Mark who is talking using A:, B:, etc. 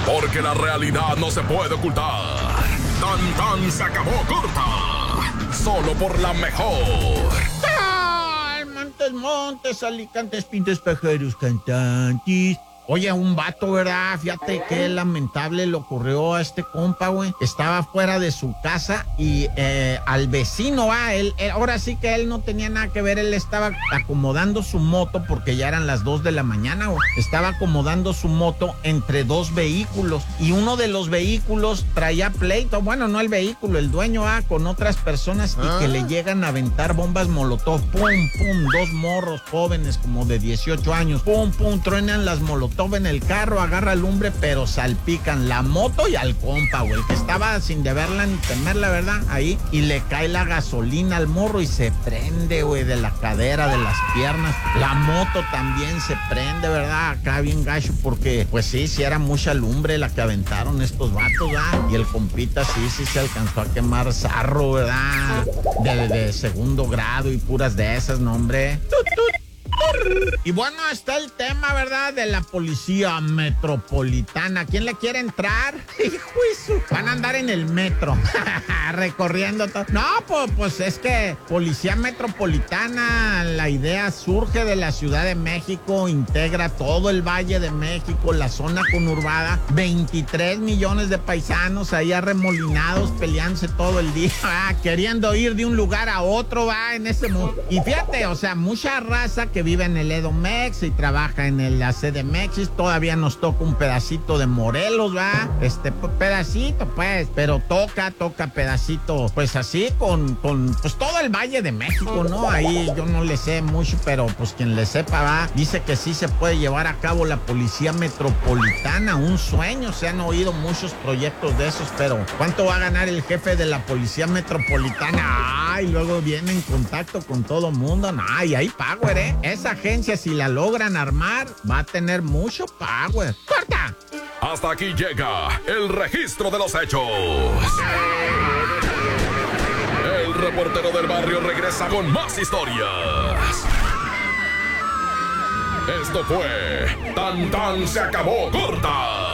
A: porque la realidad no se puede ocultar. Tan tan se acabó corta, solo por la mejor.
B: Montes, alicantes, pintos, pájaros, cantantes. Oye, un vato, ¿verdad? Fíjate qué lamentable le ocurrió a este compa, güey. Estaba fuera de su casa y al vecino, él, ahora sí que él no tenía nada que ver. Él estaba acomodando su moto porque ya eran las 2 de la mañana, güey. Estaba acomodando su moto entre dos vehículos y uno de los vehículos traía pleito. Bueno, no el vehículo, el dueño, con otras personas y que le llegan a aventar bombas molotov. Pum, pum, dos morros jóvenes como de 18 años. Pum, pum, truenan las molotov en el carro, agarra lumbre, pero salpican la moto y al compa, güey, que estaba sin deberla ni temerla, ¿verdad? Ahí, y le cae la gasolina al morro y se prende, güey, de la cadera, de las piernas. La moto también se prende, ¿verdad? Acá bien gacho, porque, pues sí era mucha lumbre la que aventaron estos vatos, ¿verdad? Y el compita sí se alcanzó a quemar zarro, ¿verdad? De segundo grado y puras de esas, no, hombre. Y bueno, está el tema, ¿verdad? De la policía metropolitana. ¿Quién le quiere entrar? ¡Hijo! Van a andar en el metro, recorriendo todo. No, pues es que policía metropolitana, la idea surge de la Ciudad de México, integra todo el Valle de México, la zona conurbada, 23 millones de paisanos ahí arremolinados, peleándose todo el día, queriendo ir de un lugar a otro, en ese mundo. Y fíjate, o sea, mucha raza que vive en el Edomex y trabaja en la CDMX, todavía nos toca un pedacito de Morelos, pedacito, pues, pero toca pedacito, pues así con pues todo el Valle de México, ¿no? Ahí yo no le sé mucho, pero pues quien le sepa, dice que sí se puede llevar a cabo la policía metropolitana, un sueño. Se han oído muchos proyectos de esos, pero ¿cuánto va a ganar el jefe de la policía metropolitana? Y luego viene en contacto con todo mundo, y hay power, Esa agencia, si la logran armar, va a tener mucho power. ¡Corta!
A: Hasta aquí llega el registro de los hechos. El reportero del barrio regresa con más historias. Esto fue Tan Tan se acabó corta.